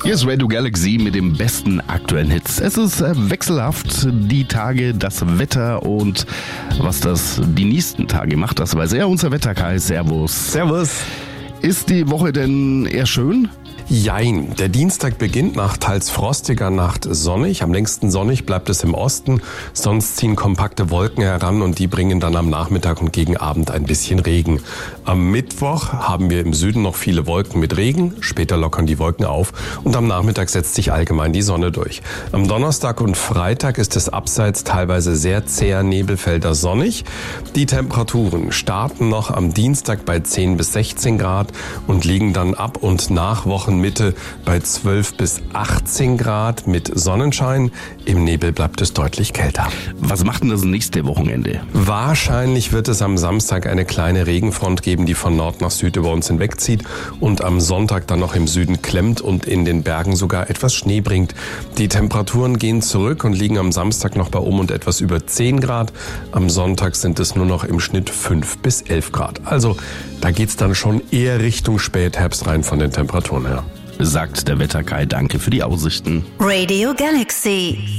Hier ist Radio Galaxy mit dem besten aktuellen Hits. Es ist wechselhaft, die Tage, das Wetter und was das die nächsten Tage macht, das weiß er, unser Wetterkai. Servus. Servus. Ist die Woche denn eher schön? Jein. Der Dienstag beginnt nach teils frostiger Nacht sonnig. Am längsten sonnig bleibt es im Osten. Sonst ziehen kompakte Wolken heran und die bringen dann am Nachmittag und gegen Abend ein bisschen Regen. Am Mittwoch haben wir im Süden noch viele Wolken mit Regen. Später lockern die Wolken auf und am Nachmittag setzt sich allgemein die Sonne durch. Am Donnerstag und Freitag ist es abseits teilweise sehr zäher Nebelfelder sonnig. Die Temperaturen starten noch am Dienstag bei 10 bis 16 Grad und liegen dann ab und nach Wochenmitte bei 12 bis 18 Grad mit Sonnenschein. Im Nebel bleibt es deutlich kälter. Was macht denn das nächste Wochenende? Wahrscheinlich wird es am Samstag eine kleine Regenfront geben, die von Nord nach Süd über uns hinwegzieht und am Sonntag dann noch im Süden klemmt und in den Bergen sogar etwas Schnee bringt. Die Temperaturen gehen zurück und liegen am Samstag noch bei und etwas über 10 Grad. Am Sonntag sind es nur noch im Schnitt 5 bis 11 Grad. Also da geht's dann schon eher Richtung Spätherbst rein von den Temperaturen her. Sagt der Wetterkai. Danke für die Aussichten. Radio Galaxy.